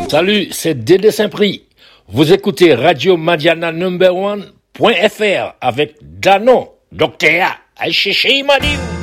Salut, c'est Dédé Saint-Prix. Vous écoutez Radio Madiana Number One.fr avec Danon, Docteur A. Aïe, Madiou.